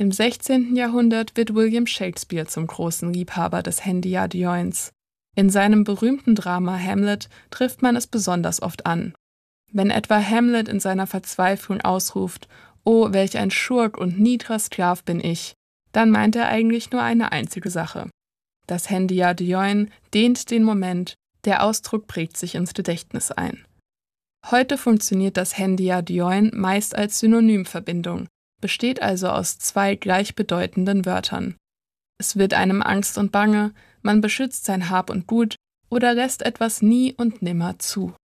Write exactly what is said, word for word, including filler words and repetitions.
Im sechzehnten Jahrhundert wird William Shakespeare zum großen Liebhaber des Handy-Adjöns. In seinem berühmten Drama Hamlet trifft man es besonders oft an. Wenn etwa Hamlet in seiner Verzweiflung ausruft: »Oh, welch ein Schurk und niedrer Sklav bin ich«, dann meint er eigentlich nur eine einzige Sache. Das Handy-Adjön dehnt den Moment, der Ausdruck prägt sich ins Gedächtnis ein. Heute funktioniert das Handy-Adjön meist als Synonymverbindung, besteht also aus zwei gleichbedeutenden Wörtern. Es wird einem Angst und Bange, man beschützt sein Hab und Gut oder lässt etwas nie und nimmer zu.